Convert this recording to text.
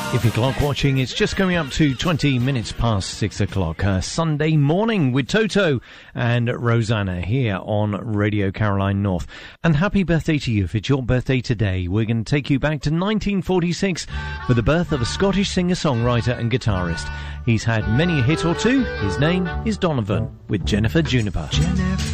If you're clock watching, it's just coming up to 20 minutes past 6 o'clock. Sunday morning with Toto and Rosanna here on Radio Caroline North. And happy birthday to you if it's your birthday today. We're going to take you back to 1946 for the birth of a Scottish singer-songwriter and guitarist. He's had many a hit or two. His name is Donovan with Jennifer Juniper. Jennifer